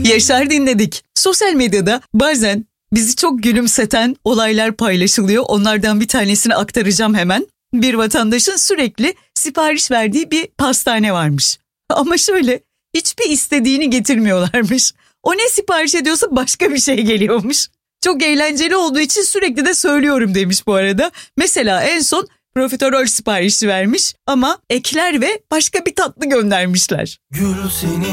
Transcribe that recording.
Yaşar dinledik. Sosyal medyada bazen bizi çok gülümseten olaylar paylaşılıyor. Onlardan bir tanesini aktaracağım hemen. Bir vatandaşın sürekli sipariş verdiği bir pastane varmış. Ama şöyle, hiçbir istediğini getirmiyorlarmış. O ne sipariş ediyorsa başka bir şey geliyormuş. Çok eğlenceli olduğu için sürekli de söylüyorum demiş bu arada. Mesela en son profiterol siparişi vermiş ama ekler ve başka bir tatlı göndermişler. Gül seni